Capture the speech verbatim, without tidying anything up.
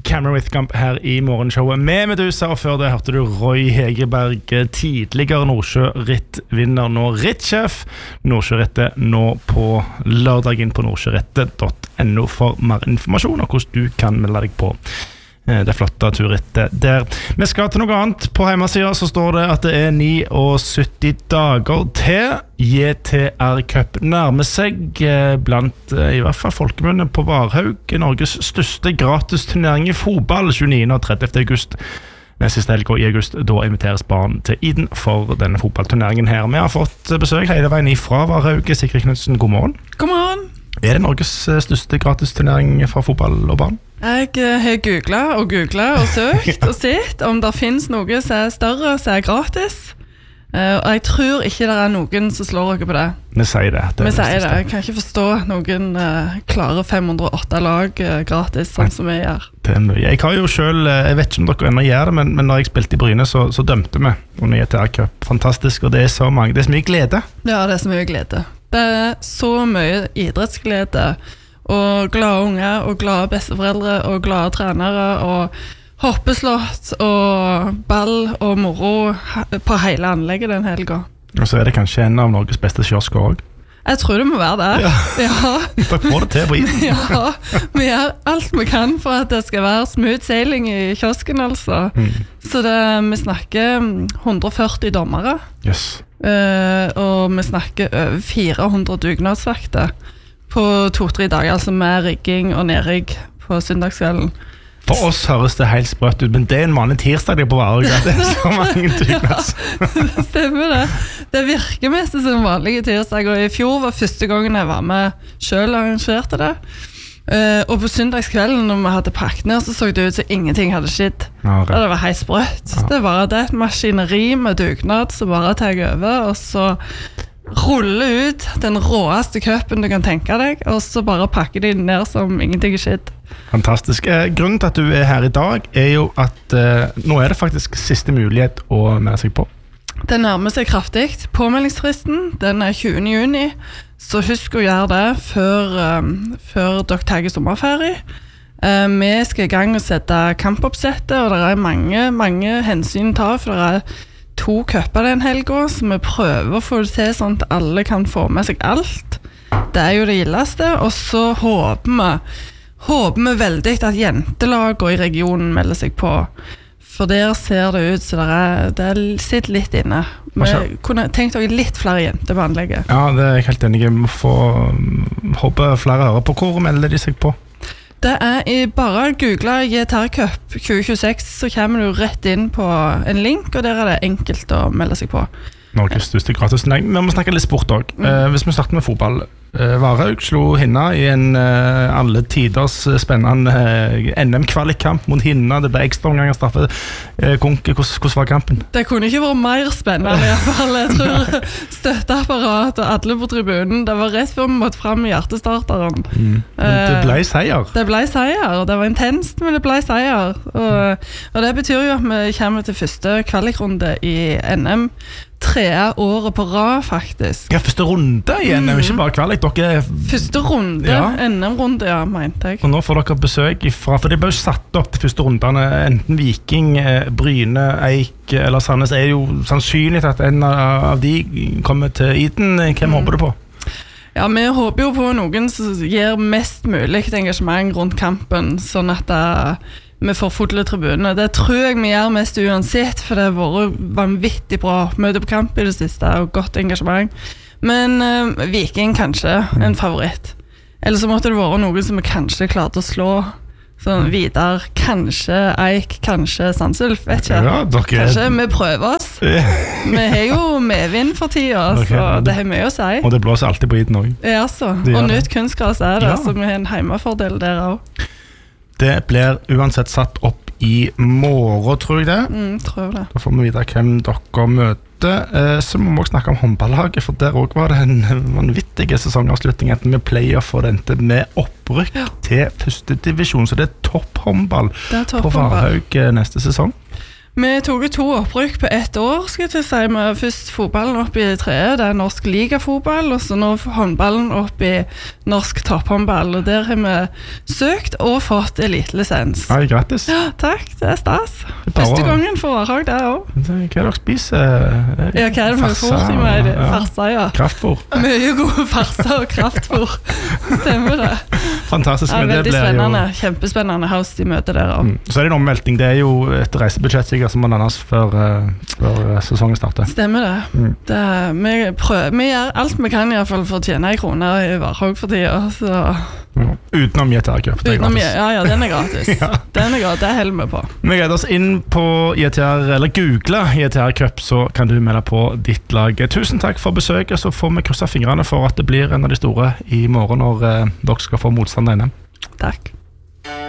Cameron Whitcomb her i morgenshowet med Medusa, og før det hørte du Roy Hegerberg, tidligere Nordsjøritt-vinner, nå rittsjef. Nordsjørittet nå på lørdag, inn på nordsjørittet punktum no for mer informasjon og hvordan du kan melde deg på det flotte turrittet der. Vi skal til noe annet. På hjemmesiden så står det at det er syttini dager til J T R Cup nærmer seg blant i hvert fall folkemunne på Varhaug, Norges største gratisturnering i fotball, tjueniende og trettiende august. Siste helg i august, da inviteres barn til Iden for denne fotballturneringen her. Vi har fått besøk hele veien fra Varhaug. Sigrid Knudsen, god morgen. God morgen. Er det Norges største gratisturnering for fotball og barn? Jeg har googlet og googlet og søkt og sett om det finnes noe som er større, som er gratis. Uh, og jeg tror ikke det er noen som slår dere på det. Vi sier det. det vi sier det. Jeg kan ikke forstå noen uh, klare fem hundre og åtte lag uh, gratis, sånn som vi gjør. Det er mye. Jeg har jo selv, jeg vet ikke om dere ennå gjør det, men, men når jeg spilte i Bryne, så, så dømte vi under J T R Cup. Fantastisk, og det er så mange. Det er så mye glede. Ja, det er så mye glede. Det er så mye idrettsglede, og glade unger, og glade besteforeldre, og glade trenere, og hoppeslott, og ball, og moro på hele anlegget den helgen. Og så er det kanskje en av Norges beste kiosker også. Jeg tror det må være det. Ja. Ja. Dere får det til på Iden. Ja, vi gjør alt vi kan for at det skal være smooth sailing i kiosken, altså. Mm. Så det, vi snakker hundre og førti dommere. Yes. Uh, og vi snakker over fire hundre dugnadsvakter på to-tre dager, altså med rigging og nedrigg på søndagskvelden. For oss høres det helt sprøtt ut, men det er en vanlig tirsdag det er på Varhaug. Det er så mange dugnads. Det stemmer det. Det virker mest som en vanlig tirsdag, og i fjor var første gangen jeg var med selv og arrangerte det. Uh, og på søndagskvelden når vi hadde pakket ned, så så det ut som ingenting hadde skjedd. Ja, okay. Det var helt sprøtt. Ja. Det var det et maskineri med dugnad som bare tar over, og så ruller ut den råeste køppen du kan tenke deg, og så bare pakker de ned som ingenting er skjedd. Fantastisk. Eh, grunnen til at du er her i dag er jo at eh, nå er det faktisk siste mulighet å melde seg på. Det nærmer seg kraftig. Påmeldingsfristen, den er tjuende juni, så husk å gjøre det før, um, før dere tar sommerferie. Uh, vi skal i gang og sette kampoppsettet, og det er mange, mange hensyn å ta, for det er to køpper den helgen, så vi prøver å få det til sånn at alle kan få med seg alt. Det er jo det gildeste, og så håper vi, håper vi veldig at jentelagene i regionen melder seg på. For der ser det ut, så det, er, det sitter litt inne. Vi kunne tenkt dere litt flere jenter på anlegget. Ja, det er jeg helt enig. Vi må få håpe flere hører på. Hvor melder de seg på? Det er i bare google J T R Cup tjue tjueseks, så kommer du rett inn på en link, og der er det enkelt å melde seg på. Norges største gratisturnering. Vi må snakke litt sport også. Mm. Eh, hvis vi starter med fotball. Eh, Varhaug slo Hinna i en eh, alle tiders spennende eh, N M-kvalikkamp mot Hinna. Det ble ekstra omgang av straffe. Eh, Konke, hvordan, hvordan var kampen? Det kunne ikke vært mer spennende i hvert fall. Jeg tror støtteapparat og alle på tribunen, det var rett før vi måtte frem i hjertestarteren. Mm. Men det ble seier. Det ble seier. Det var intenst, men det ble seier. Og, og det betyr jo at vi kommer til første kvalikrunde i N M. Tre året på rad, faktisk. Ja, første runde igjen, mm. ikke bare kvalik. Dere... Første runde, ja. N M-runde, ja, mente jeg. Og nå får dere besøk ifra, for det ble jo satt opp til første rundene, enten Viking, Bryne, Eik eller Sandnes. Er jo sannsynlig at en av de kommer til Iden. Hvem mm. håper du på? Ja, vi håper jo på noen som gir mest mulig engasjement rundt kampen, sånn at det vi får fulle tribuner. Det tror jeg vi gjør mest uansett, for det har vært vanvittig bra møte på kamp i det siste, og godt engasjement. Men uh, Viking kanskje en favoritt. Eller så måtte det være noen som vi kanskje klarte å slå. Sånn Vidar, kanskje Eik, kanskje Sandsulf, vet ikke. Ja, dere... Kanskje vi prøver oss. Vi har jo medvind for tida, okay, så det har mye å si. Og det blåser alltid på Iden også. Ja, så. Og nytt kunstgras er det, ja. Så vi har en heimefordel der også. Det blir uansett satt opp i morgen, tror jeg det. Mm, tror jeg det. Da får vi vite hvem dere møter. Eh, så må vi også snakke om håndballaget, for der også var det en vanvittig sesongavslutning, enten med playoff og dente med opprykk ja. til første divisjon. Så det er topp håndball på Varhaug neste sesong. Vi tok to opprykk på ett år, skal jeg til å si. Vi har først fotballen opp i treet, det er norsk ligafotball, og så nå håndballen opp i norsk topphåndball, og der har vi søkt og fått elitelisens. Hei, grattis. Ja, takk, det er stas. Første gangen for Varhaug, det også. Hva er det dere spiser? Ja, hva er det med fôr til meg? Farser, ja. Kraftfôr. Mye gode farser og kraftfôr. Stemmer det. Fantastisk. Ja, veldig spennende, jo... kjempespennende house de møter der også. Mm. Så er det en omvelting, det er jo et reisebudsjett sikkert som må landes før, uh, før sesongen starter. Stemmer det. Mm. det er, vi, prøver, vi gjør alt vi kan i hvert fall for å tjene i kroner i Varhaug for tida, så... Mm. Utenom J T R Cup, det er Utenom, gratis. Ja, ja, den er gratis. ja. Den er gratis, det holder vi på. Vi gleder oss inn på J T R, eller google J T R Cup, så kan du melde på ditt lag. Tusen takk for besøket, så får vi krysse fingrene for at det blir en av de store i morgen når uh, dere skal få motstand inne. Takk.